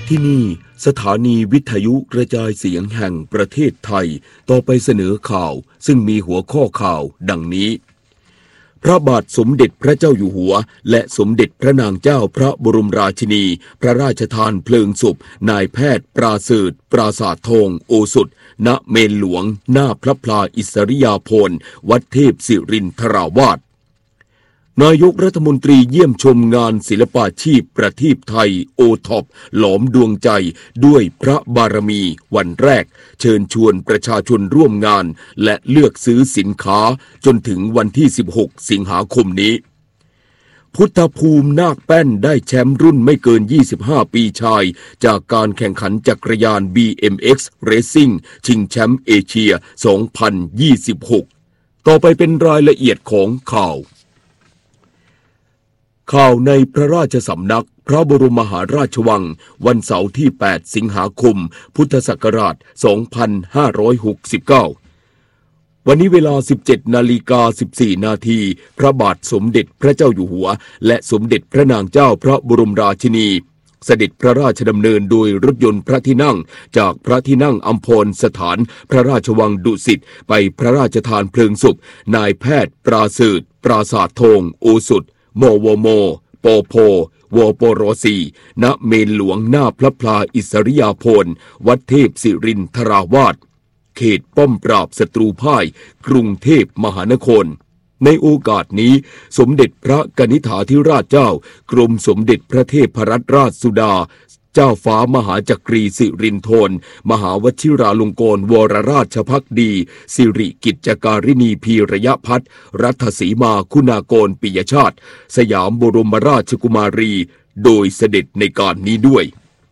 ที่นี่สถานีวิทยุกระจายเสียงแห่งประเทศไทยต่อไปเสนอข่าวซึ่งมีหัวข้อข่าวดังนี้พระบาทสมเด็จพระเจ้าอยู่หัวและสมเด็จพระนางเจ้าพระบรมราชินีพระราชทานเพลิงศพนายแพทย์ปราเสริฐปราสาททองโอสถณเมนหลวงหน้าพระพลาอิสริยาภรณ์วัดเทพศิรินทราวาสนายกรัฐมนตรีเยี่ยมชมงานศิลปาชีพประทีปไทยโอท็อปหลอมดวงใจด้วยพระบารมีวันแรกเชิญชวนประชาชนร่วมงานและเลือกซื้อสินค้าจนถึงวันที่16สิงหาคมนี้พุทธภูมินาคแป้นได้แชมป์รุ่นไม่เกิน25ปีชายจากการแข่งขันจักรยาน BMX Racing ชิงแชมป์เอเชีย2026ต่อไปเป็นรายละเอียดของข่าวในพระราชสำนักพระบรมมหาราชวังวันเสาร์ที่8สิงหาคมพุทธศักราช2569วันนี้เวลา 17:14 นาทีพระบาทสมเด็จพระเจ้าอยู่หัวและสมเด็จพระนางเจ้าพระบรมราชินีเสด็จพระราชดำเนินโดยรถยนต์พระที่นั่งจากพระที่นั่งอัมพรสถานพระราชวังดุสิตไปพระราชทานเพลิงศพนายแพทย์ปราเสริฐปราสาททองโอสถมวมปพวปรสีณเมนหลวงหน้าพระพลาอิสริยาภรณ์วัดเทพศิรินทราวาสเขตป้อมปราบศัตรูพ่ายกรุงเทพมหานครในโอกาสนี้สมเด็จพระกนิษฐาธิราชเจ้ากรมสมเด็จพระเทพรัตนราชสุดาเจ้าฟ้ามหาจักรีสิรินธรมหาวชิราลงกรณวรราชภักดีสิริกิจจการินีพีระยะพัฒน์รัฐสีมาคุณากรปิยชาติสยามบรมราชกุมารีโดยเสด็จในการนี้ด้วย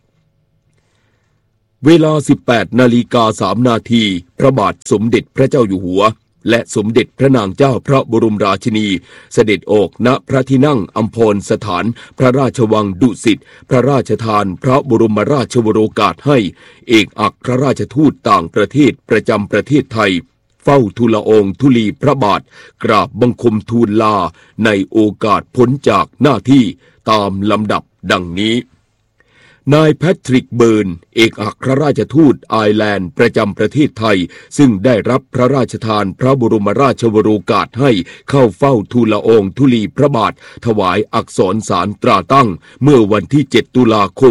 เวลา 18:03 นาทีพระบาทสมเด็จพระเจ้าอยู่หัวและสมเด็จพระนางเจ้าพระบรมราชินีเสด็จออกณพระที่นั่งอัมพรสถานพระราชวังดุสิตพระราชทานพระบรมราชวโรกาสให้เอกอัครราชทูตต่างประเทศประจำประเทศไทยเฝ้าทูลละอองธุลีพระบาทกราบบังคมทูลลาในโอกาสพ้นจากหน้าที่ตามลำดับดังนี้นายแพทริกเบิร์นเอกอัครราชทูตไอร์แลนด์ประจำประเทศไทยซึ่งได้รับพระราชทานพระบรมราชวโรกาสให้เข้าเฝ้าทูลละอองธุลีพระบาทถวายอักษรสารตราตั้งเมื่อวันที่7ตุลาคม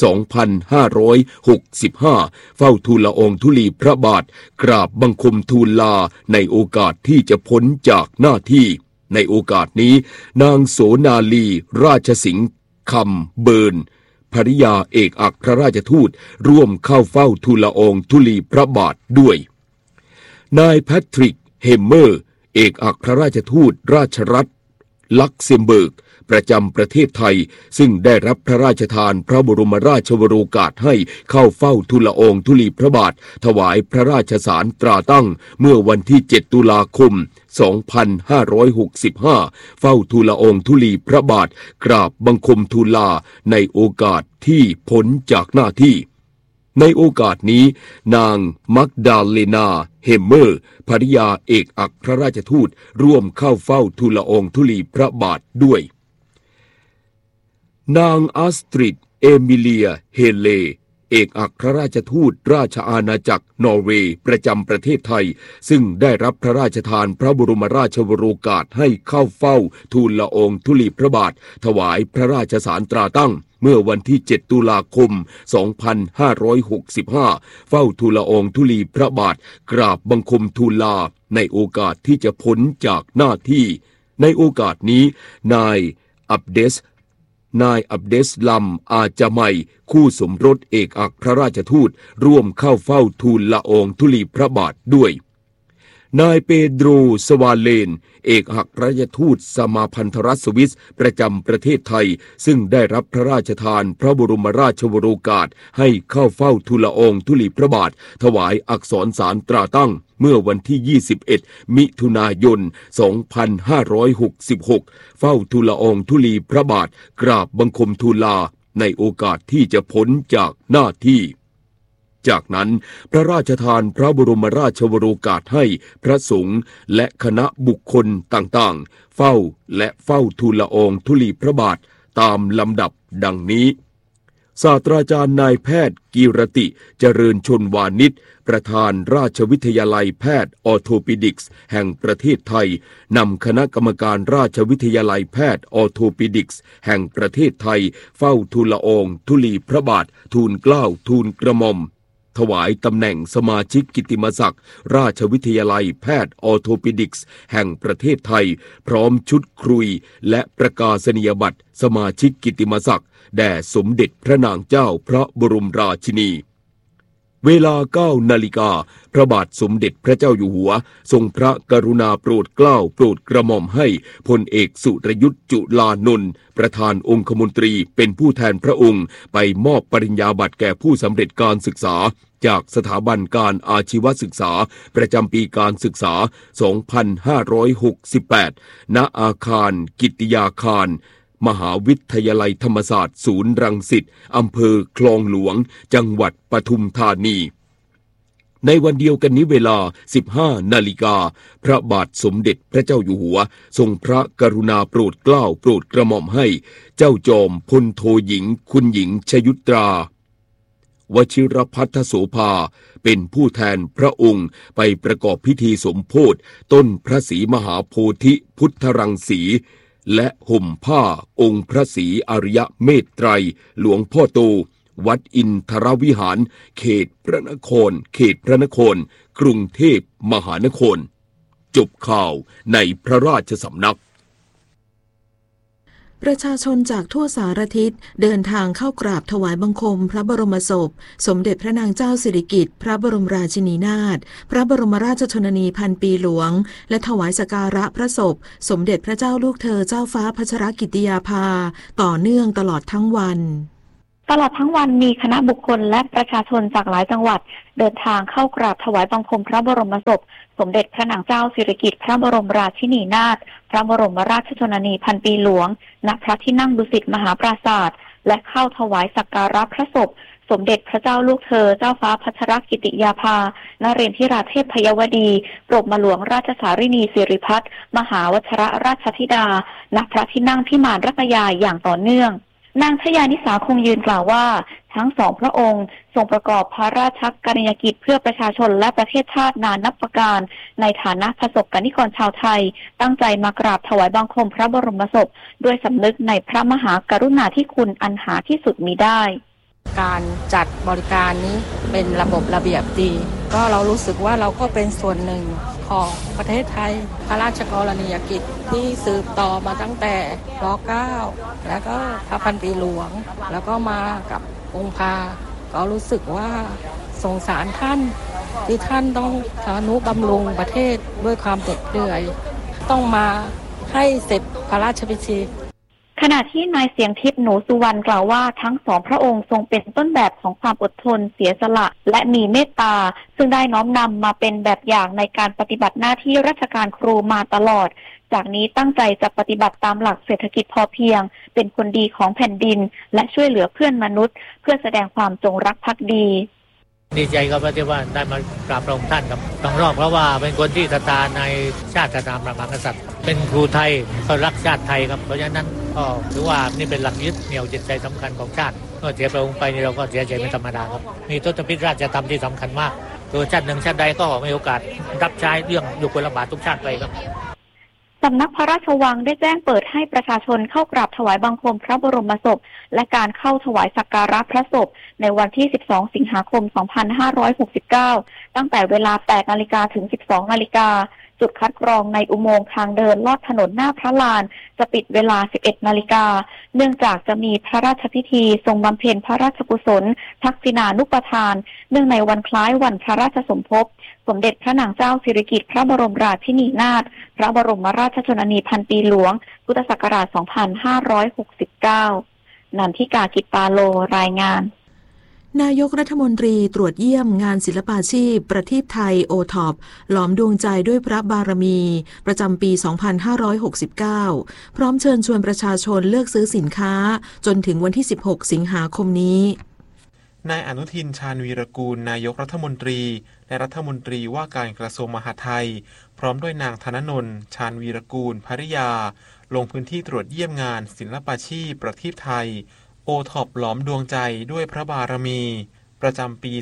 2565เฝ้าทูลละอองธุลีพระบาทกราบบังคมทูลลาในโอกาสที่จะพ้นจากหน้าที่ในโอกาสนี้นางโสนาลีราชสิงห์คำเบิร์นภริยาเอกอัครราชทูตร่วมเข้าเฝ้าทูลละอองธุลีพระบาทด้วยนายแพทริกเฮมเมอร์เอกอัครราชทูตราชรัฐลักเซมเบิร์กประจำประเทศไทยซึ่งได้รับพระราชทานพระบรมราชวโรกาสให้เข้าเฝ้าทูลละอองธุลีพระบาทถวายพระราชสารตราตั้งเมื่อวันที่7ตุลาคม2565เฝ้าทูลละอองธุลีพระบาทกราบบังคมทูลลาในโอกาสที่พ้นจากหน้าที่ในโอกาสนี้นางมักดาเลนาเฮมเมอร์ภริยาเอกอัครราชทูตร่วมเข้าเฝ้าทูลละอองธุลีพระบาทด้วยนางอัสตริดเอมิเลียเฮเลเอกอัครราชทูตราชอาณาจักรนอร์เวย์ประจำประเทศไทยซึ่งได้รับพระราชทานพระบรมราชวโรกาสให้เข้าเฝ้าทูลละอองธุลีพระบาทถวายพระราชสารตราตั้งเมื่อวันที่7ตุลาคม2565เฝ้าทูลละอองธุลีพระบาทกราบบังคมทูลลาในโอกาสที่จะพ้นจากหน้าที่ในโอกาสนี้นายอับเดสลัมอาจาไมคู่สมรสเอกอัครราชทูตร่วมเข้าเฝ้าทูลละอองธุลีพระบาทด้วยนายเปโดรสวาเลนเอกอัครราชทูตสมาพันธรัฐสวิสประจำประเทศไทยซึ่งได้รับพระราชทานพระบรมราชวโรกาสให้เข้าเฝ้าทูลละอองธุลีพระบาทถวายอักษรสารตราตั้งเมื่อวันที่21มิถุนายน2566เฝ้าทูลละอองธุลีพระบาทกราบบังคมทูลลาในโอกาสที่จะพ้นจากหน้าที่จากนั้นพระราชทานพระบรมราชวโรกาสให้พระสงฆ์และคณะบุคคลต่างๆเฝ้าทูลละอองธุลีพระบาทตามลำดับดังนี้ศาสตราจารย์นายแพทย์กีรติเจริญชลวานิชประธานราชวิทยาลัยแพทย์ออร์โทปิดิกส์แห่งประเทศไทยนำคณะกรรมการราชวิทยาลัยแพทย์ออร์โทปิดิกส์แห่งประเทศไทยเฝ้าทูลละอองธุลีพระบาททูลเกล้าทูลกระหม่อมถวายตำแหน่งสมาชิกกิตติมศักดิ์ราชวิทยาลัยแพทย์ออร์โทปิดิกส์แห่งประเทศไทยพร้อมชุดคุยและประกาศนียบัตรสมาชิกกิตติมศักดิ์แด่สมเด็จพระนางเจ้าพระบรมราชินีเวลา 9 นาฬิกาพระบาทสมเด็จพระเจ้าอยู่หัวทรงพระกรุณาโปรดเกล้าโปรดกระหม่อมให้พลเอกสุรยุทธจุลานนท์ประธานองคมนตรีเป็นผู้แทนพระองค์ไปมอบปริญญาบัตรแก่ผู้สำเร็จการศึกษาจากสถาบันการอาชีวศึกษาประจำปีการศึกษา 2568 ณ อาคารกิตติยาคารมหาวิทยาลัยธรรมศาสตร์ศูนย์รังสิตอำเภอคลองหลวงจังหวัดปทุมธานีในวันเดียวกันนี้เวลา 15 นาฬิกาพระบาทสมเด็จพระเจ้าอยู่หัวทรงพระกรุณาโปรดเกล้าโปรดกระหม่อมให้เจ้าจอมพลโทหญิงคุณหญิงชยุตราวชิรพัทธโสภาเป็นผู้แทนพระองค์ไปประกอบพิธีสมโภชต้นพระศรีมหาโพธิพุทธรังสีและห่มผ้าองค์พระศรีอริยเมตไตรหลวงพ่อโตวัดอินทรวิหารเขตพระนครกรุงเทพมหานครจบข่าวในพระราชสำนักประชาชนจากทั่วสารทิศเดินทางเข้ากราบถวายบังคมพระบรมศพสมเด็จพระนางเจ้าสิริกิติ์พระบรมราชินีนาถพระบรมราชชนนีพันปีหลวงและถวายสักการะพระศพสมเด็จพระเจ้าลูกเธอเจ้าฟ้าพัชรกิติยาภาต่อเนื่องตลอดทั้งวันมีคณะบุคคลและประชาชนจากหลายจังหวัดเดินทางเข้ากราบถวายบังคมพระบรมศพสมเด็จพระนางเจ้าสิริกิติ์พระบรมราชินีนาถพระบรมราชชนนีพันปีหลวงณพระที่นั่งดุสิตมหาปราสาทและเข้าถวายสักการะพระศพสมเด็จพระเจ้าลูกเธอเจ้าฟ้าพัชรกิติยาภานเรนทิราเทพพยวดีกรมหลวงราชสารินีสิริพัฒน์มหาวชรราชธิดาณพระที่นั่งพิมานรัตยาอย่างต่อเนื่องนางชยานิสาคงยืนกล่าวว่าทั้งสองพระองค์ทรงประกอบพระราชกรณียกิจเพื่อประชาชนและประเทศชาตินานนับประการในฐานะประสบกนิกรชาวไทยตั้งใจมากราบถวายบังคมพระบรมศพด้วยสำนึกในพระมหากรุณาธิคุณอันหาที่สุดมิได้การจัดบริการนี้เป็นระบบระเบียบดีก็เรารู้สึกว่าเราก็เป็นส่วนหนึ่งของประเทศไทยพระราชกรณียกิจที่สืบต่อมาตั้งแต่ร.9 แล้วก็พระพันปีหลวงแล้วก็มากับองค์พาก็รู้สึกว่าสงสารท่านที่ท่านต้องทนุบำรุงประเทศด้วยความเหน็ดเหนื่อยต้องมาให้เสร็จพระราชพิธีขณะที่นายเสียงทิพย์หนูสุวรรณกล่าวว่าทั้งสองพระองค์ทรงเป็นต้นแบบของความอดทนเสียสละและมีเมตตาซึ่งได้น้อมนำมาเป็นแบบอย่างในการปฏิบัติหน้าที่ราชการครูมาตลอดจากนี้ตั้งใจจะปฏิบัติตามหลักเศรษฐกิจพอเพียงเป็นคนดีของแผ่นดินและช่วยเหลือเพื่อนมนุษย์เพื่อแสดงความจงรักภักดีดีใจครับที่ว่าได้มากราบพระองค์ท่านครับต้องรอบเพราะว่าเป็นคนที่ศรัทธาในชาติศาสนาพระมหากษัตริย์เป็นครูไทยเขารักชาติไทยครับเพราะฉะนั้นก็ถือว่านี่เป็นหลักยึดเหนี่ยวจิตใจสำคัญของชาติเมื่อเสียพระองค์ไปนี่เราก็เสียใจเป็นธรรมดาครับมีทศพิธราชธรรมที่สำคัญมากตัวชาติหนึ่งชาติใดก็มีโอกาสรับใช้เรื่องอยู่คนละบาททุกชาติไปครับสำนักพระราชวังได้แจ้งเปิดให้ประชาชนเข้ากราบถวายบังคมพระบรมศพและการเข้าถวายสักการะพระศพในวันที่ 12 สิงหาคม 2569 ตั้งแต่เวลา 8 นาฬิกาถึง 12 นาฬิกาจุดคัดกรองในอุโมงค์ทางเดินลอดถนนหน้าพระลานจะปิดเวลา 11 นาฬิกาเนื่องจากจะมีพระราชพิธีทรงบำเพ็ญพระราชกุศลทักษิณานุปทานเนื่องในวันคล้ายวันพระราชสมภพสมเด็จพระนางเจ้าสิริกิติ์พระบรมราชินีนาถพระบรมราชชนนีพันปีหลวงพุทธศักราช 2569 นันทิกา กิตตาโลรายงานนายกรัฐมนตรีตรวจเยี่ยมงานศิลปาชีพประทีปไทยโอท็อปหลอมดวงใจด้วยพระบารมีประจำปี 2569 พร้อมเชิญชวนประชาชนเลือกซื้อสินค้าจนถึงวันที่ 16 สิงหาคมนี้นายอนุทินชาญวีรกูลนายกรัฐมนตรีและรัฐมนตรีว่าการกระทรวงมหาดไทยพร้อมด้วยนางธนนนท์ชาญวีรกูลภริยาลงพื้นที่ตรวจเยี่ยมงานศิลปาชีพประทีปไทยโอ O-TOP หลอมดวงใจด้วยพระบารมีประจำปี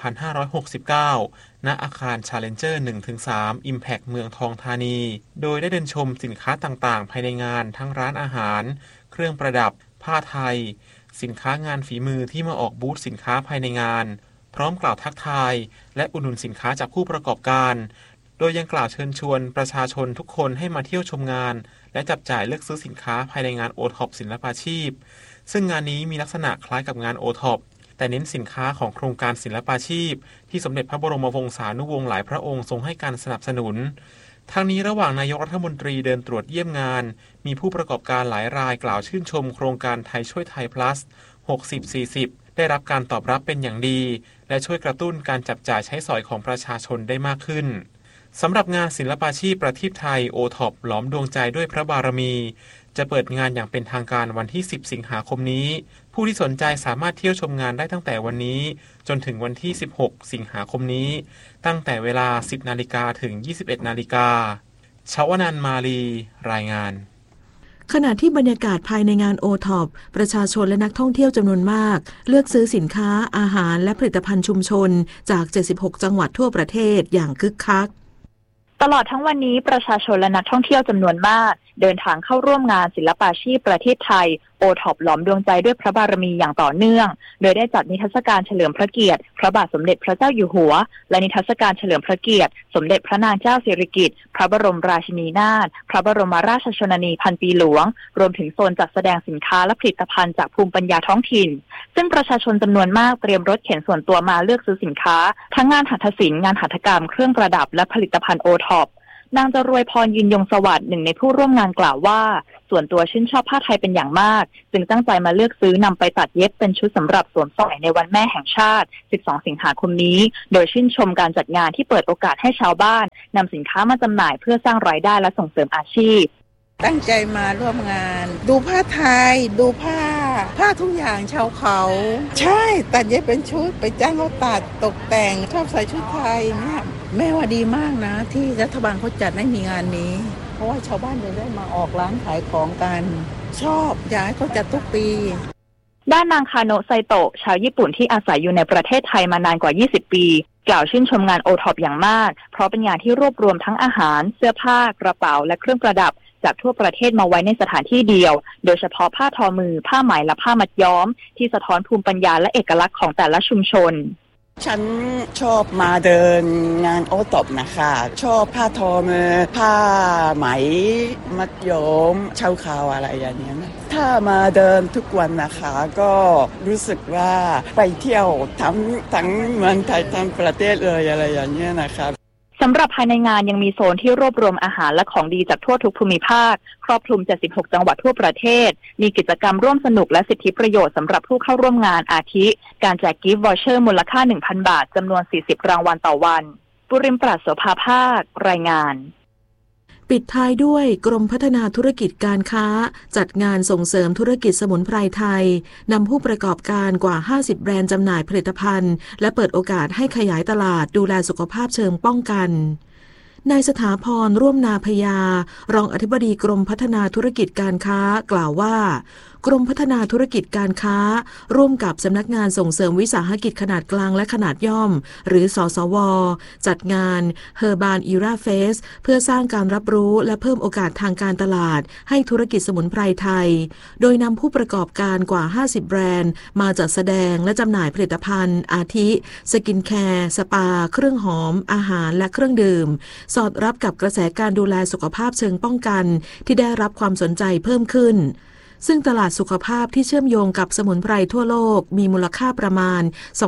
2569 ณ อาคาร Challenger 1-3 Impact เมืองทองธานี โดยได้เดินชมสินค้าต่างๆ ภายในงานทั้งร้านอาหารเครื่องประดับผ้าไทยสินค้างานฝีมือที่มาออกบูธสินค้าภายในงานพร้อมกล่าวทักทายและอุดหนุนสินค้าจากผู้ประกอบการโดยยังกล่าวเชิญชวนประชาชนทุกคนให้มาเที่ยวชมงานและจับจ่ายเลือกซื้อสินค้าภายในงาน O-TOP ศิลปาชีพซึ่งงานนี้มีลักษณะคล้ายกับงาน O-TOP แต่เน้นสินค้าของโครงการศิลปาชีพที่สมเด็จพระบรมวงศานุวงศ์หลายพระองค์ทรงให้การสนับสนุนทั้งนี้ระหว่างนายกรัฐมนตรีเดินตรวจเยี่ยมงานมีผู้ประกอบการหลายรายกล่าวชื่นชมโครงการไทยช่วยไทย plus 60-40 ได้รับการตอบรับเป็นอย่างดีและช่วยกระตุ้นการจับจ่ายใช้สอยของประชาชนได้มากขึ้นสำหรับงานศิลปาชีพประทีปไทย O-TOP หลอมดวงใจด้วยพระบารมีจะเปิดงานอย่างเป็นทางการวันที่ 10 สิงหาคมนี้ผู้ที่สนใจสามารถเที่ยวชมงานได้ตั้งแต่วันนี้จนถึงวันที่ 16 สิงหาคมนี้ตั้งแต่เวลา 10 นาฬิกาถึง 21 นาฬิกาชวนันท์ มาลีรายงานขณะที่บรรยากาศภายในงาน O-TOP ประชาชนและนักท่องเที่ยวจำนวนมากเลือกซื้อสินค้าอาหารและผลิตภัณฑ์ชุมชนจาก 76 จังหวัดทั่วประเทศอย่างคึกคักตลอดทั้งวันนี้ประชาชนและนักท่องเที่ยวจำนวนมากเดินทางเข้าร่วมงานศิลปาชีพประเทศไทย O-TOP หลอมดวงใจด้วยพระบารมีอย่างต่อเนื่องโดยได้จัดนิทรรศการเฉลิมพระเกียรติพระบาทสมเด็จพระเจ้าอยู่หัวและนิทรรศการเฉลิมพระเกียรติสมเด็จพระนางเจ้าสิริกิติ์พระบรมราชินีนาถพระบรมราชชนนีพันปีหลวงรวมถึงโซนจัดแสดงสินค้าและผลิตภัณฑ์จากภูมิปัญญาท้องถิ่นซึ่งประชาชนจำนวนมากเตรียมรถเข็นส่วนตัวมาเลือกซื้อสินค้าทั้งงานหัตถศิลป์งานหัตถกรรมเครื่องประดับและผลิตภัณฑ์ O-TOPนางจรวยพรยืนยงสวัสดิ์หนึ่งในผู้ร่วมงานกล่าวว่าส่วนตัวชื่นชอบผ้าไทยเป็นอย่างมากจึงตั้งใจมาเลือกซื้อนำไปตัดเย็บเป็นชุดสำหรับสวมใส่ในวันแม่แห่งชาติ 12 สิงหาคมนี้โดยชื่นชมการจัดงานที่เปิดโอกาสให้ชาวบ้านนำสินค้ามาจำหน่ายเพื่อสร้างรายได้และส่งเสริมอาชีพตั้งใจมาร่วมงานดูผ้าไทยดูผ้าทุกอย่างชาวเขาใช่ตัดเย็บเป็นชุดไปจ้างเขาตัดตกแต่งชอบใส่ชุดไทยเนี่ยแม่ว่าดีมากนะที่รัฐบาลเขาจัดให้มีงานนี้เพราะว่าชาวบ้านจะได้มาออกร้านขายของกันชอบอยากให้เขาจัดทุกปีด้านนางคาโนะไซโตะชาวญี่ปุ่นที่อาศัยอยู่ในประเทศไทยมานานกว่า20ปีกล่าวชื่นชมงาน O-TOP อย่างมากเพราะเป็นงานที่รวบรวมทั้งอาหารเสื้อผ้ากระเป๋าและเครื่องประดับจากทั่วประเทศมาไว้ในสถานที่เดียวโดยเฉพาะผ้าทอมือผ้าไหมและผ้ามัดย้อมที่สะท้อนภูมิปัญญาและเอกลักษณ์ของแต่ละชุมชนฉันชอบมาเดินงาน O-TOP นะคะชอบผ้าทอมือผ้าไหมมัดย้อมชาวเขาอะไรอย่างเงี้ยนะถ้ามาเดินทุกวันนะคะก็รู้สึกว่าไปเที่ยวทั้งเมืองไทยทั้งประเทศเลยอะไรอย่างเงี้ยนะคะสำหรับภายในงานยังมีโซนที่รวบรวมอาหารและของดีจากทั่วทุกภูมิภาคครอบคลุม76จังหวัดทั่วประเทศมีกิจกรรมร่วมสนุกและสิทธิประโยชน์สำหรับผู้เข้าร่วมงานอาทิการแจกกิฟต์วอเชอร์มูลค่า 1,000 บาทจำนวน40รางวัลต่อวันปุริมปราศโสภาภาครายงานปิดท้ายด้วยกรมพัฒนาธุรกิจการค้าจัดงานส่งเสริมธุรกิจสมุนไพรไทยนำผู้ประกอบการกว่า50แบรนด์จำหน่ายผลิตภัณฑ์และเปิดโอกาสให้ขยายตลาดดูแลสุขภาพเชิงป้องกันนายสถาพรร่วมนาพยารองอธิบดีกรมพัฒนาธุรกิจการค้ากล่าวว่ากรมพัฒนาธุรกิจการค้าร่วมกับสำนักงานส่งเสริมวิสาหกิจขนาดกลางและขนาดย่อมหรือสสวจัดงาน Herbal Era Fest เพื่อสร้างการรับรู้และเพิ่มโอกาสทางการตลาดให้ธุรกิจสมุนไพรไทยโดยนำผู้ประกอบการกว่า50แบรนด์มาจัดแสดงและจำหน่ายผลิตภัณฑ์อาทิสกินแคร์สปาเครื่องหอมอาหารและเครื่องดื่มสอดรับกับกระแสการดูแลสุขภาพเชิงป้องกันที่ได้รับความสนใจเพิ่มขึ้นซึ่งตลาดสุขภาพที่เชื่อมโยงกับสมุนไพรทั่วโลกมีมูลค่าประมาณ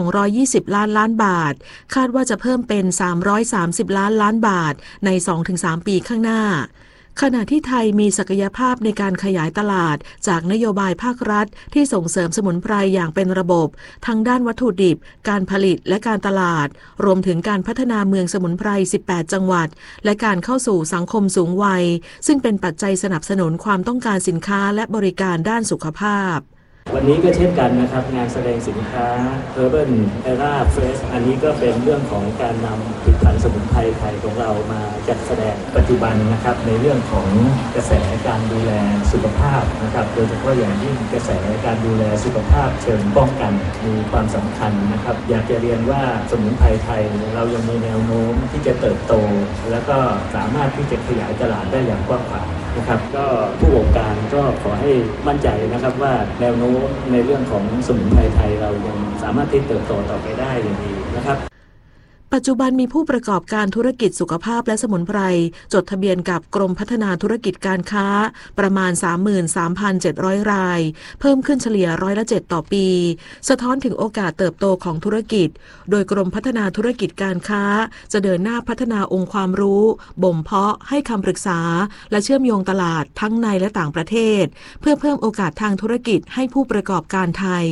220ล้านบาทคาดว่าจะเพิ่มเป็น330ล้านบาทใน 2-3 ปีข้างหน้าขณะที่ไทยมีศักยภาพในการขยายตลาดจากนโยบายภาครัฐที่ส่งเสริมสมุนไพรอย่างเป็นระบบทั้งด้านวัตถุดิบการผลิตและการตลาดรวมถึงการพัฒนาเมืองสมุนไพร18จังหวัดและการเข้าสู่สังคมสูงวัยซึ่งเป็นปัจจัยสนับสนุนความต้องการสินค้าและบริการด้านสุขภาพวันนี้ก็เช่นกันนะครับงานแสดงสินค้า Urban Era Fresh อันนี้ก็เป็นเรื่องของการนำผลิตภัณฑ์สมุนไพรไทยของเรามาจัดแสดงปัจจุบันนะครับในเรื่องของกระแสการดูแลสุขภาพนะครับโดยเฉพาะอย่างยิ่งกระแสการดูแลสุขภาพเชิงป้องกันมีความสำคัญนะครับอยากจะเรียนว่าสมุนไพรไทยเรายังมีแนวโน้มที่จะเติบโตแล้วก็สามารถที่จะขยายตลาดได้อย่างกว้างขวางนะครับก็ผู้ประกอบการก็ขอให้มั่นใจนะครับว่าแนวโน้มในเรื่องของสมุนไพรไทยเรายังสามารถที่เติบโตต่อไปได้อย่างดีนะครับปัจจุบันมีผู้ประกอบการธุรกิจสุขภาพและสมุนไพรจดทะเบียนกับกรมพัฒนาธุรกิจการค้าประมาณ 33,700 รายเพิ่มขึ้นเฉลี่ย7%ต่อปีสะท้อนถึงโอกาสเติบโตของธุรกิจโดยกรมพัฒนาธุรกิจการค้าจะเดินหน้าพัฒนาองค์ความรู้บ่มเพาะให้คำปรึกษาและเชื่อมโยงตลาดทั้งในและต่างประเทศเพื่อเพิ่มโอกาสทางธุรกิจให้ผู้ประกอบการไทย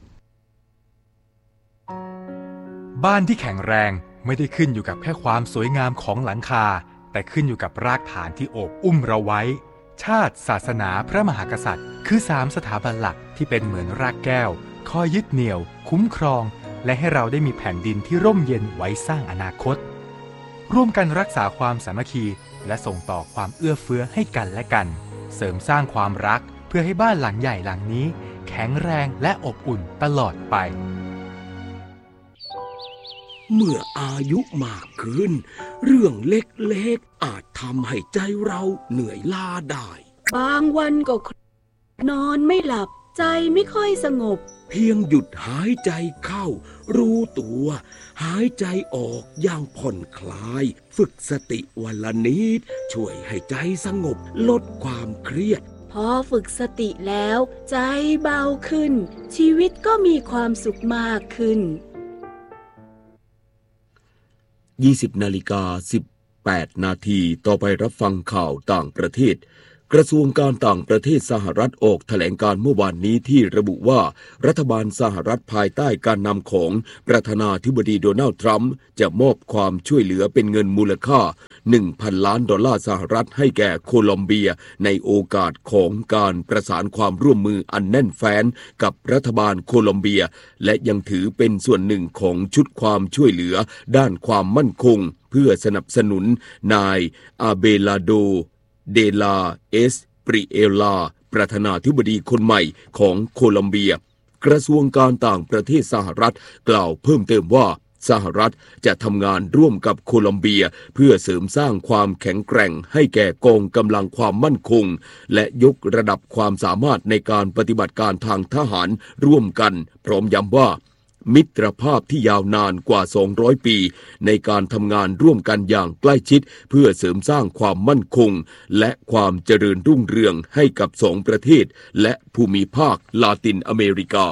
บ้านที่แข็งแรงไม่ได้ขึ้นอยู่กับแค่ความสวยงามของหลังคาแต่ขึ้นอยู่กับรากฐานที่โอบอุ้มเราไว้ชาติศาสนาพระมหากษัตริย์คือ3สถาบันหลักที่เป็นเหมือนรากแก้วคอยยึดเหนี่ยวคุ้มครองและให้เราได้มีแผ่นดินที่ร่มเย็นไว้สร้างอนาคตร่วมกันรักษาความสามัคคีและส่งต่อความเอื้อเฟื้อให้กันและกันเสริมสร้างความรักเพื่อให้บ้านหลังใหญ่หลังนี้แข็งแรงและอบอุ่นตลอดไปเมื่ออายุมากขึ้นเรื่องเล็กๆอาจทำให้ใจเราเหนื่อยล้าได้บางวันก็นอนไม่หลับใจไม่ค่อยสงบเพียงหยุดหายใจเข้ารู้ตัวหายใจออกอย่างผ่อนคลายฝึกสติวันละนิดช่วยให้ใจสงบลดความเครียดพอฝึกสติแล้วใจเบาขึ้นชีวิตก็มีความสุขมากขึ้น 20:18 นาทีต่อไปรับฟังข่าวต่างประเทศกระทรวงการต่างประเทศสหรัฐออกแถลงการเมื่อวานนี้ที่ระบุว่ารัฐบาลสหรัฐภายใต้การนำของประธานาธิบดีโดนัลด์ทรัมป์จะมอบความช่วยเหลือเป็นเงินมูลค่า 1,000 ล้านดอลลาร์สหรัฐให้แก่โคลอมเบียในโอกาสของการประสานความร่วมมืออันแน่นแฟ้นกับรัฐบาลโคลอมเบียและยังถือเป็นส่วนหนึ่งของชุดความช่วยเหลือด้านความมั่นคงเพื่อสนับสนุนนายอาเบลาโดเดลาเอสปริเอลาประธานาธิบดีคนใหม่ของโคลอมเบียกระทรวงการต่างประเทศสหรัฐกล่าวเพิ่มเติมว่าสหรัฐจะทำงานร่วมกับโคลอมเบียเพื่อเสริมสร้างความแข็งแกร่งให้แก่กองกำลังความมั่นคงและยกระดับความสามารถในการปฏิบัติการทางทหารร่วมกันพร้อมย้ำว่ามิตรภาพที่ยาวนานกว่า200ปีในการทำงานร่วมกันอย่างใกล้ชิดเพื่อเสริมสร้างความมั่นคงและความเจริญรุ่งเรืองให้กับ2ประเทศและภูมิภาคลาตินอเมริกา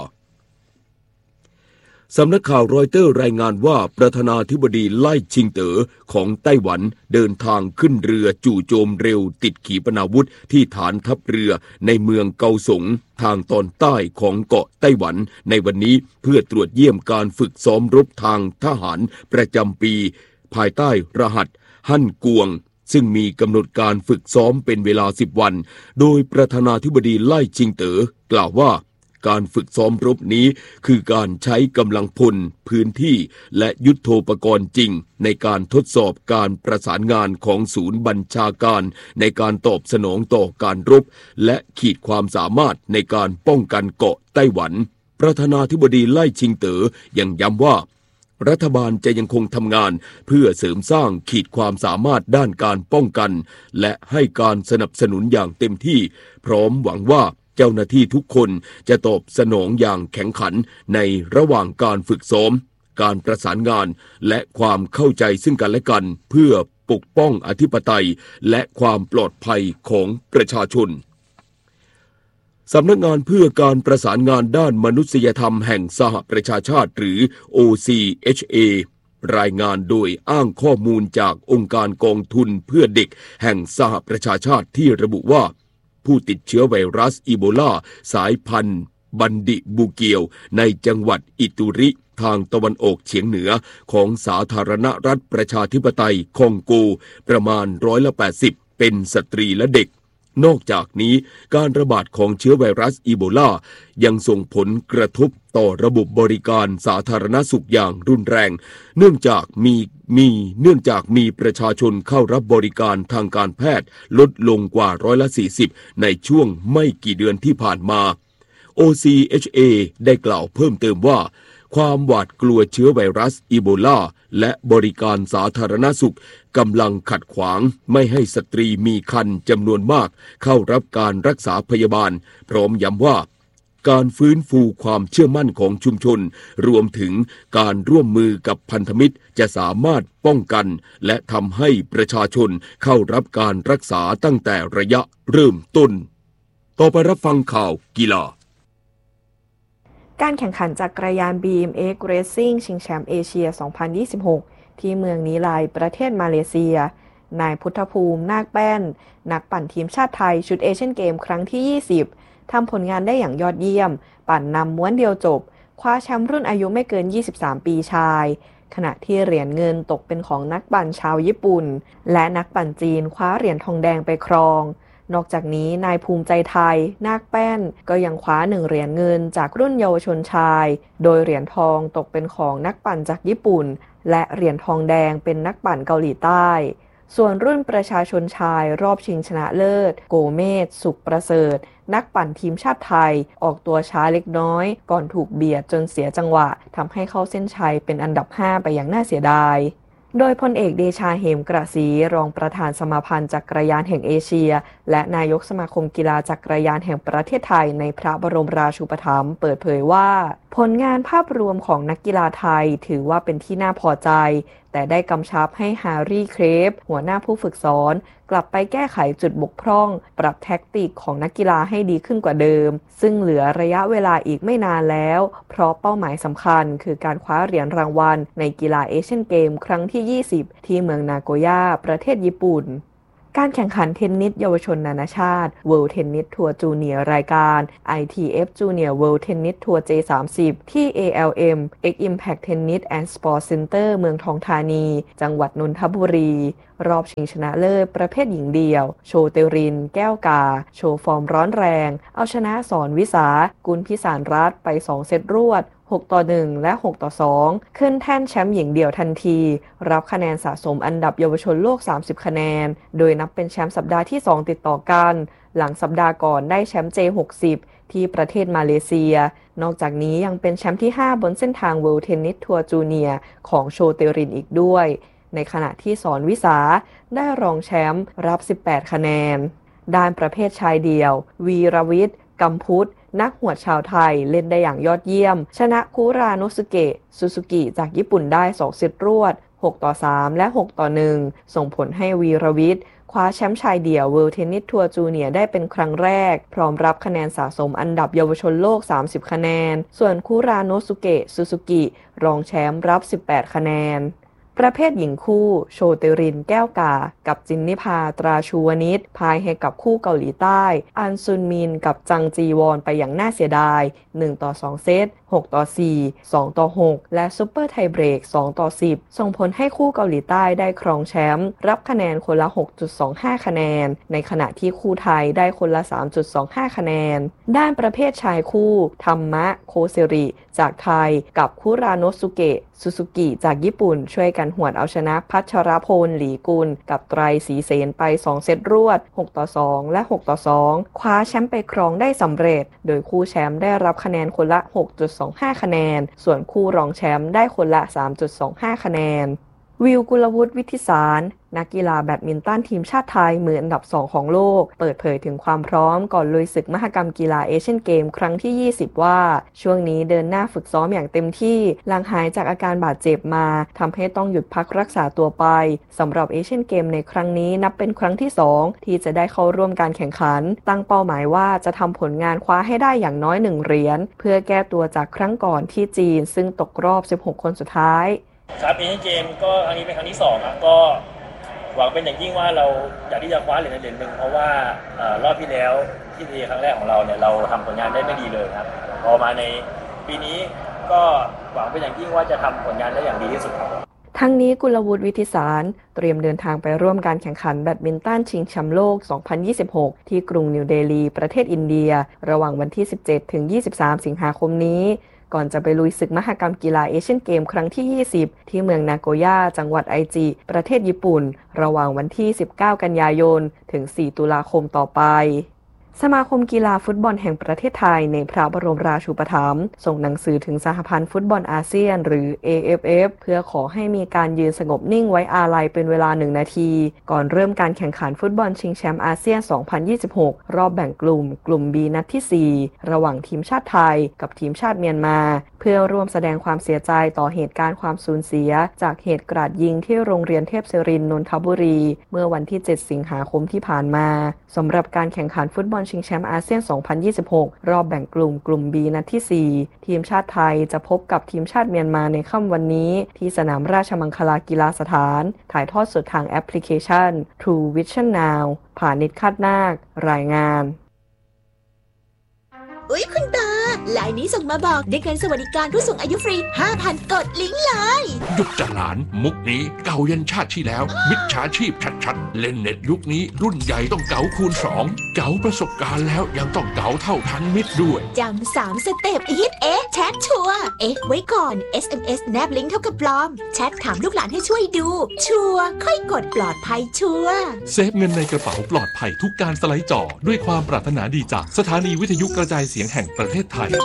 สำนักข่าวรอยเตอร์รายงานว่าประธานาธิบดีไล่ชิงเต๋อของไต้หวันเดินทางขึ้นเรือจู่โจมเร็วติดขีปนาวุธที่ฐานทัพเรือในเมืองเกาสงทางตอนใต้ของเกาะไต้หวันในวันนี้เพื่อตรวจเยี่ยมการฝึกซ้อมรบทางทหารประจำปีภายใต้รหัสฮั่นกวงซึ่งมีกำหนดการฝึกซ้อมเป็นเวลา10 วันโดยประธานาธิบดีไล่ชิงเต๋อกล่าวว่าการฝึกซ้อมรบนี้คือการใช้กำลังพลพื้นที่และยุทโธปกรณ์จริงในการทดสอบการประสานงานของศูนย์บัญชาการในการตอบสนองต่อการรบและขีดความสามารถในการป้องกันเกาะไต้หวันประธานาธิบดีไล่ชิงเต๋อยังย้ำว่ารัฐบาลจะยังคงทำงานเพื่อเสริมสร้างขีดความสามารถด้านการป้องกันและให้การสนับสนุนอย่างเต็มที่พร้อมหวังว่าเจ้าหน้าที่ทุกคนจะตอบสนองอย่างแข็งขันในระหว่างการฝึกซ้อมการประสานงานและความเข้าใจซึ่งกันและกันเพื่อปกป้องอธิปไตยและความปลอดภัยของประชาชนสำนักงานเพื่อการประสานงานด้านมนุษยธรรมแห่งสหประชาชาติหรือ OCHA รายงานโดยอ้างข้อมูลจากองค์การกองทุนเพื่อเด็กแห่งสหประชาชาติที่ระบุว่าผู้ติดเชื้อไวรัสอีโบลาสายพันธุ์บันดิบูเกียวในจังหวัดอิตุริทางตะวันออกเฉียงเหนือของสาธารณรัฐประชาธิปไตยคองโกประมาณ180เป็นสตรีและเด็กนอกจากนี้การระบาดของเชื้อไวรัสอีโบลายังส่งผลกระทบต่อระบบบริการสาธารณสุขอย่างรุนแรงเนื่องจากมีประชาชนเข้ารับบริการทางการแพทย์ลดลงกว่า40%ในช่วงไม่กี่เดือนที่ผ่านมา OCHA ได้กล่าวเพิ่มเติมว่าความหวาดกลัวเชื้อไวรัสอีโบลาและบริการสาธารณสุขกำลังขัดขวางไม่ให้สตรีมีครรภ์จำนวนมากเข้ารับการรักษาพยาบาลพร้อมย้ำว่าการฟื้นฟูความเชื่อมั่นของชุมชนรวมถึงการร่วมมือกับพันธมิตรจะสามารถป้องกันและทำให้ประชาชนเข้ารับการรักษาตั้งแต่ระยะเริ่มต้นต่อไปรับฟังข่าวกีฬาการแข่งขันจักรยาน BMX Racing ชิงแชมป์เอเชีย 2026 ที่เมืองนีไลประเทศมาเลเซียนายพุทธภูมินาคแป้นนักปั่นทีมชาติไทยชุดเอเชียนเกมครั้งที่ 20ทำผลงานได้อย่างยอดเยี่ยมปั่นนำม้วนเดียวจบคว้าแชมป์รุ่นอายุไม่เกิน23ปีชายขณะที่เหรียญเงินตกเป็นของนักปั่นชาวญี่ปุ่นและนักปั่นจีนคว้าเหรียญทองแดงไปครองนอกจากนี้นายภูมิใจไทยนาคแป้นก็ยังคว้า1เหรียญเงินจากรุ่นเยาวชนชายโดยเหรียญทองตกเป็นของนักปั่นจากญี่ปุ่นและเหรียญทองแดงเป็นนักปั่นเกาหลีใต้ส่วนรุ่นประชาชนชายรอบชิงชนะเลิศโกเมศสุขประเสริฐนักปั่นทีมชาติไทยออกตัวช้าเล็กน้อยก่อนถูกเบียดจนเสียจังหวะทำให้เข้าเส้นชัยเป็นอันดับ5ไปอย่างน่าเสียดายโดยพลเอกเดชาเหมกระศรีรองประธานสมาพันธ์จักรยานแห่งเอเชียและนายกสมาคมกีฬาจักรยานแห่งประเทศไทยในพระบรมราชูปถัมภ์เปิดเผยว่าผลงานภาพรวมของนักกีฬาไทยถือว่าเป็นที่น่าพอใจแต่ได้กำชับให้แฮร์รี่เครฟหัวหน้าผู้ฝึกสอนกลับไปแก้ไขจุดบกพร่องปรับแท็กติกของนักกีฬาให้ดีขึ้นกว่าเดิมซึ่งเหลือระยะเวลาอีกไม่นานแล้วเพราะเป้าหมายสำคัญคือการคว้าเหรียญรางวัลในกีฬาเอเชียนเกมครั้งที่20ที่เมืองนาโกย่าประเทศญี่ปุ่นการแข่งขันเทนนิสเยาวชนนานาชาติ World Tennis Tour Junior รายการ ITF Junior World Tennis Tour J30 ที่ ALM X Impact Tennis and Sport Center เมืองทองธานีจังหวัดนนทบุรีรอบชิงชนะเลิศประเภทหญิงเดี่ยวโชเตรินแก้วกาโชว์ฟอร์มร้อนแรงเอาชนะสอนวิสากุลพิสารรัตน์ไป2เซตรวด6-1 และ 6-2 ขึ้นแท่นแชมป์หญิงเดี่ยวทันทีรับคะแนนสะสมอันดับเยาวชนโลก30คะแนนโดยนับเป็นแชมป์สัปดาห์ที่2ติดต่อกันหลังสัปดาห์ก่อนได้แชมป์ J60 ที่ประเทศมาเลเซียนอกจากนี้ยังเป็นแชมป์ที่5บนเส้นทาง World Tennis Tour Junior ของโชเตรินอีกด้วยในขณะที่สอนวิสาได้รองแชมป์รับ18คะแนนด้านประเภทชายเดี่ยววีรวิทย์กำพุทธนักหวดชาวไทยเล่นได้อย่างยอดเยี่ยมชนะคุราโนสุเกะซูซูกิจากญี่ปุ่นได้2เซตรวด6-3 และ 6-1 ส่งผลให้วีรวิทย์คว้าแชมป์ชายเดี่ยว World Tennis Tour Junior ได้เป็นครั้งแรกพร้อมรับคะแนนสะสมอันดับเยาวชนโลก30คะแนนส่วนคุราโนสุเกะซูซูกิรองแชมป์รับ18คะแนนประเภทหญิงคู่โชเตรินแก้วกากับจินนิพาตราชูวนิชพ่ายให้กับคู่เกาหลีใต้อันซุนมินกับจังจีวอนไปอย่างน่าเสียดาย 1-2 เซต 6-4 2-6 และซุปเปอร์ไทเบรก 2-10 ส่งผลให้คู่เกาหลีใต้ได้ครองแชมป์รับคะแนนคนละ 6.25 คะแนนในขณะที่คู่ไทยได้คนละ 3.25 คะแนนด้านประเภทชายคู่ธรรมะโคเซริจากไทยกับคุราโนสุเกะซูซูกิจากญี่ปุ่นช่วยกันหวดเอาชนะพัชรพลหลีกุลกับไตรศรีเสนไป2เซตรวด 6-2 และ 6-2 คว้าแชมป์ไปครองได้สำเร็จโดยคู่แชมป์ได้รับคะแนนคนละ 6.25 คะแนนส่วนคู่รองแชมป์ได้คนละ 3.25 คะแนนวิวกุลวุฒิวิทิสารนักกีฬาแบดมินตันทีมชาติไทยมืออันดับ2ของโลกเปิดเผยถึงความพร้อมก่อนลุยศึกมหกรรมกีฬาเอเชียนเกมครั้งที่20ว่าช่วงนี้เดินหน้าฝึกซ้อมอย่างเต็มที่หลังหายจากอาการบาดเจ็บมาทำให้ต้องหยุดพักรักษาตัวไปสำหรับเอเชียนเกมในครั้งนี้นับเป็นครั้งที่2ที่จะได้เข้าร่วมการแข่งขันตั้งเป้าหมายว่าจะทำผลงานคว้าให้ได้อย่างน้อย1เหรียญเพื่อแก้ตัวจากครั้งก่อนที่จีนซึ่งตกรอบ16คนสุดท้ายครับเอเชียนเกมก็ครั้งนี้เป็นครั้งที่2ครับก็หวังเป็นอย่างยิ่งว่าเราอยากที่จะคว้าเหรียญหนึ่งเพราะว่ารอบที่แล้วที่ดีครั้งแรกของเราเนี่ยเราทำผลงานได้ไม่ดีเลยครับพอมาในปีนี้ก็หวังเป็นอย่างยิ่งว่าจะทำผลงานได้อย่างดีที่สุดครับทั้งนี้กุลวุฒิวิทิสารเตรียมเดินทางไปร่วมการแข่งขันแบดมินตันชิงแชมป์โลก 2026 ที่กรุงนิวเดลีประเทศอินเดียระหว่างวันที่ 17 ถึง 23 สิงหาคมนี้ก่อนจะไปลุยศึกมหกรรมกีฬาเอเชียนเกมครั้งที่ 20 ที่เมืองนาโกย่าจังหวัดไอจิประเทศญี่ปุ่นระหว่างวันที่ 19 กันยายน ถึง 4 ตุลาคมต่อไปสมาคมกีฬาฟุตบอลแห่งประเทศไทยในพระบรมราชูปถัมภ์ส่งหนังสือถึงสหพันธ์ฟุตบอลอาเซียนหรือ AFF เพื่อขอให้มีการยืนสงบนิ่งไว้อาลัยเป็นเวลา1 นาทีก่อนเริ่มการแข่งขันฟุตบอลชิงแชมป์อาเซียน 2026 รอบแบ่งกลุ่ม B นัดที่ 4 ระหว่างทีมชาติไทยกับทีมชาติเมียนมาเพื่อร่วมแสดงความเสียใจต่อเหตุการณ์ความสูญเสียจากเหตุกราดยิงที่โรงเรียนเทพศิรินทร์นนทบุรีเมื่อวันที่ 7 สิงหาคมที่ผ่านมาสำหรับการแข่งขันฟุตบอลชิงแชมป์อาเซียน 2026 รอบแบ่งกลุ่ม B นัดที่ 4 ทีมชาติไทยจะพบกับทีมชาติเมียนมาในค่ำวันนี้ที่สนามราชมังคลากีฬาสถานถ่ายทอดสดทางแอปพลิเคชัน True Vision Now ผ่านนิดคาดนาครายงานอุ๊ยคุณตาไลน์นี้ส่งมาบอกได้เงินสวัสดิการผู้สูงอายุฟรี 5,000 กดลิงก์เลยหยุดจ้ะหลานมุกนี้เก่ายันชาติที่แล้วมิจฉาชีพชัดๆเล่นเน็ตยุคนี้รุ่นใหญ่ต้องเก๋าคูณ 2เก๋าประสบการณ์แล้วยังต้องเก๋าเท่าทันมิตรด้วยจำ3 สเต็ปอีทแชทชัวร์ไว้ก่อน SMS แนบลิงก์เท่ากับปลอมแชทถามลูกหลานให้ช่วยดูชัวร์ค่อยกดปลอดภัยชัวร์เซฟเงินในกระเป๋าปลอดภัยทุกการสไลด์จอด้วยความปรารถนาดีจากสถานีวิทยุกระจายเสียงแห่งประเทศไทย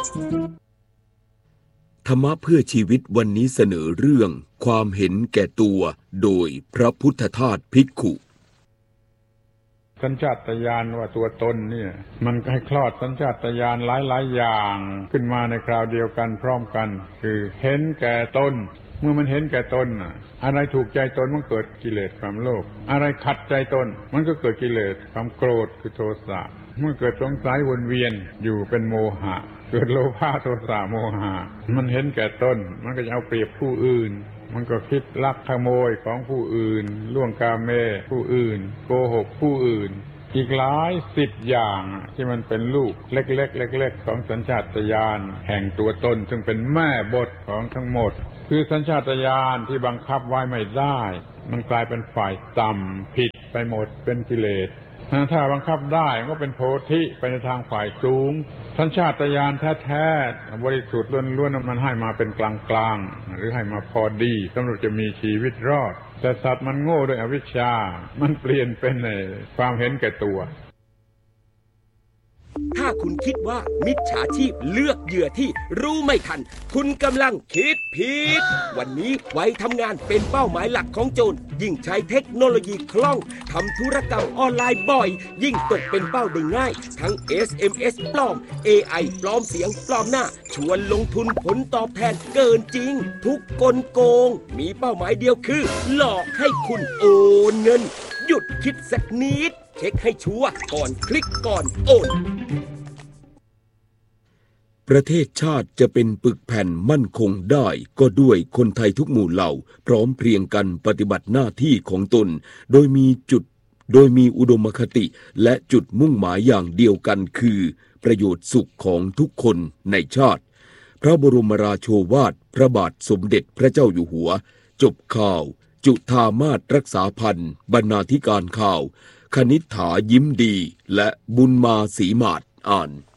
ธรรมะเพื่อชีวิตวันนี้เสนอเรื่องความเห็นแก่ตัวโดยพระพุทธทาสภิกขุสัญชาตญาณว่าตัวตนเนี่ยมันให้คลอดสัญชาตญาณหลายอย่างขึ้นมาในคราวเดียวกันพร้อมกันคือเห็นแก่ตนเมื่อมันเห็นแก่ตนอะไรถูกใจตนมันเกิดกิเลสความโลภอะไรขัดใจตนมันก็เกิดกิเลสความโกรธคือโทสะเมื่อเกิดสงสัยวนเวียนอยู่เป็นโมหะเกิดโลภะโทสะโมหะมันเห็นแก่ตนมันก็จะเอาเปรียบผู้อื่นมันก็คิดลักขโมยของผู้อื่นล่วงกาเมผู้อื่นโกหกผู้อื่นอีกหลาย10 อย่างที่มันเป็นลูกเล็กๆของสัญชาตญาณแห่งตัวตนซึ่งเป็นแม่บทของทั้งหมดคือสัญชาตญาณที่บังคับไว้ไม่ได้มันกลายเป็นฝ่ายต่ำผิดไปหมดเป็นกิเลสถ้าบังคับได้มันก็เป็นโพธิไปในทางฝ่ายสูงสัญชาตญาณแท้ๆบริสุทธิ์ล้วนๆมันให้มาเป็นกลางๆหรือให้มาพอดีสำหรับจะมีชีวิตรอดแต่สัตว์มันโง่ด้วยอวิชชามันเปลี่ยนเป็นความเห็นแก่ตัวถ้าคุณคิดว่ามิจฉาชีพเลือกเหยื่อที่รู้ไม่ทันคุณกำลังคิดผิดวันนี้ไว้ทำงานเป็นเป้าหมายหลักของโจรยิ่งใช้เทคโนโลยีคล่องทำธุรกรรมออนไลน์บ่อยยิ่งตกเป็นเป้าได้ง่ายทั้ง SMS ปลอม AI ปลอมเสียงปลอมหน้าชวนลงทุนผลตอบแทนเกินจริงทุกกลโกงมีเป้าหมายเดียวคือหลอกให้คุณโอนเงินหยุดคิดสักนิดเช็คให้ชัวร์ก่อนคลิกก่อนโอนประเทศชาติจะเป็นปึกแผ่นมั่นคงได้ก็ด้วยคนไทยทุกหมู่เหล่าพร้อมเพรียงกันปฏิบัติหน้าที่ของตนโดยมีอุดมคติและจุดมุ่งหมายอย่างเดียวกันคือประโยชน์สุขของทุกคนในชาติพระบรมราโชวาทพระบาทสมเด็จพระเจ้าอยู่หัวจบข่าวจุฑามาสรักษาพันธ์บรรณาธิการข่าวคณิษฐายิ้มดีและบุญมาศรีมาศอ่าน